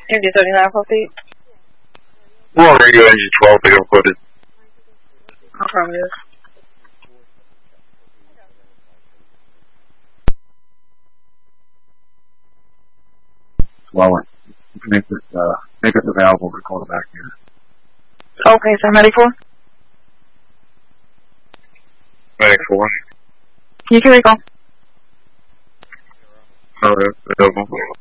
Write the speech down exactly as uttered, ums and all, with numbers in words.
M D thirty-nine, proceed. We're on radio engine twelve, pick up quoted. No problem, yes. Slower. You can make this, uh, make us available to call it back here. Okay, so I'm ready for? Ready for? You can recall. Alright, available.